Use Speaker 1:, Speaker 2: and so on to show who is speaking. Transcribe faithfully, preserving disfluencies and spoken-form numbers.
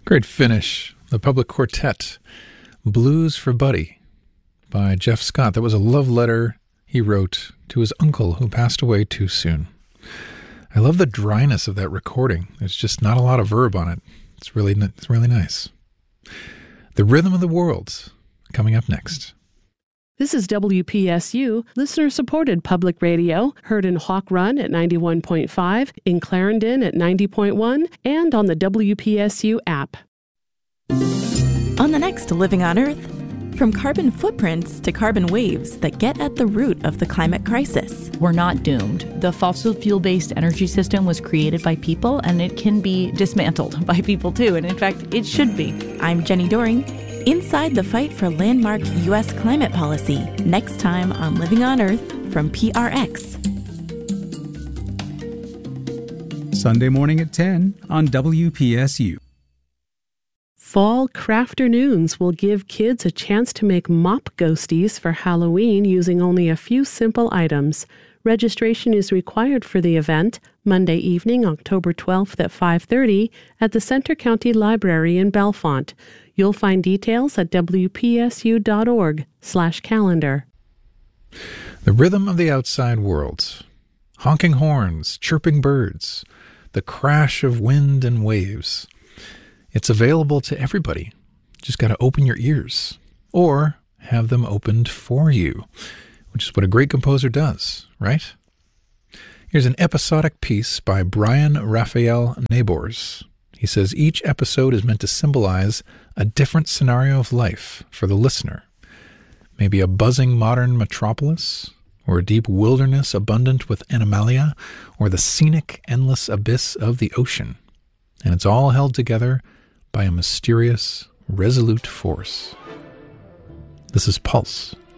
Speaker 1: Great finish. The Public Quartet, Blues for Buddy by Jeff Scott. That was a love letter he wrote to his uncle who passed away too soon. I love the dryness of that recording. There's just not a lot of verb on it. It's really, it's really nice. The Rhythm of the World, coming up next.
Speaker 2: This is W P S U, listener-supported public radio, heard in Hawk Run at ninety-one point five, in Clarendon at ninety point one, and on the W P S U app.
Speaker 3: On the next Living on Earth, from carbon footprints to carbon waves that get at the root of the climate crisis.
Speaker 4: We're not doomed. The fossil fuel-based energy system was created by people, and it can be dismantled by people too, and in fact, it should be.
Speaker 3: I'm Jenny Doring. Inside the fight for landmark U S climate policy, next time on Living on Earth from P R X.
Speaker 5: Sunday morning at ten on W P S U.
Speaker 2: Fall Crafternoons will give kids a chance to make mop ghosties for Halloween using only a few simple items. Registration is required for the event Monday evening, October twelfth at five thirty at the Center County Library in Bellefonte. You'll find details at W P S U dot org slash calendar.
Speaker 1: The rhythm of the outside world. Honking horns, chirping birds, the crash of wind and waves. It's available to everybody. Just got to open your ears or have them opened for you, which is what a great composer does, right? Here's an episodic piece by Brian Raphael Nabors. He says each episode is meant to symbolize a different scenario of life for the listener. Maybe a buzzing modern metropolis, or a deep wilderness abundant with animalia, or the scenic endless abyss of the ocean. And it's all held together by a mysterious, resolute force. This is Pulse.